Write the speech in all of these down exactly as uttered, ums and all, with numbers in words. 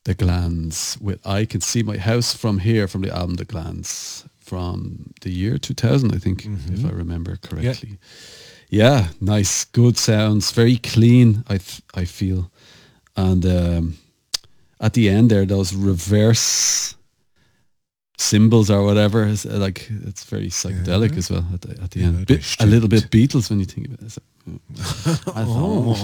The Glands with I Can See My House From Here from the album The Glands from the year two thousand, I think, mm-hmm. if I remember correctly. Yeah, yeah, nice, good sounds, very clean, I th- I feel. And um, at the end there, those reverse symbols or whatever, is, uh, like it's very psychedelic yeah. as well at the, at the yeah, end. Bit, a little bit Beatles when you think of it. So, oh.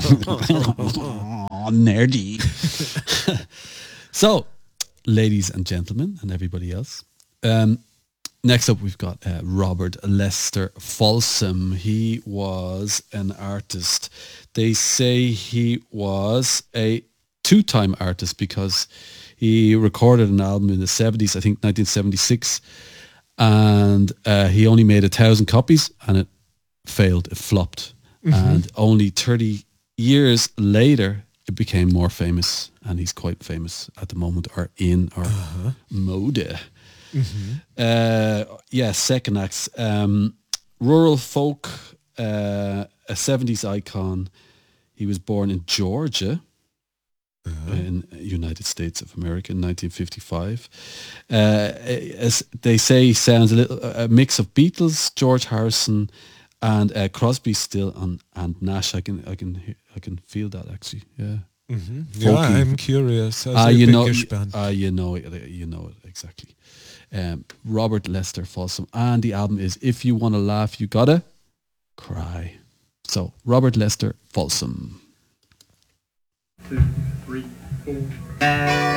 oh, nerdy. So, ladies and gentlemen, and everybody else, um, next up we've got uh, Robert Lester Folsom. He was an artist. They say he was a two-time artist because he recorded an album in the seventies, I think nineteen seventy-six, and uh, he only made a thousand copies and it failed, it flopped. Mm-hmm. And only thirty years later, it became more famous, and he's quite famous at the moment, or in our uh-huh. mode. Mm-hmm. Uh, yeah, second acts. Um, rural folk, uh, a seventies icon. He was born in Georgia, uh-huh. in United States of America in nineteen fifty-five. Uh, as they say, he sounds a little a mix of Beatles, George Harrison, and uh, Crosby, Still, and, and Nash. I can I can I can feel that actually. Yeah. Mm-hmm. Yeah, I'm curious. Ah, uh, you know, ah, uh, you know it. You know it exactly. Um, Robert Lester Folsom, and the album is "If You Wanna Laugh, You Gotta Cry." So, Robert Lester Folsom. Two, three, four.